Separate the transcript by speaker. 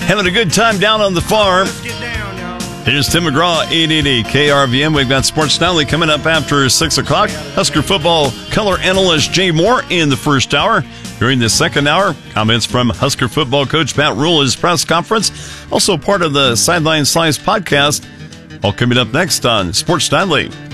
Speaker 1: Having a good time down on the farm. Here's Tim McGraw, 880 KRVM. We've got Sports Nightly coming up after 6 o'clock. Husker football color analyst Jay Moore in the first hour. During the second hour, comments from Husker football coach Matt Rhule at his press conference. Also part of the Sideline Slice podcast. All coming up next on Sports Nightly.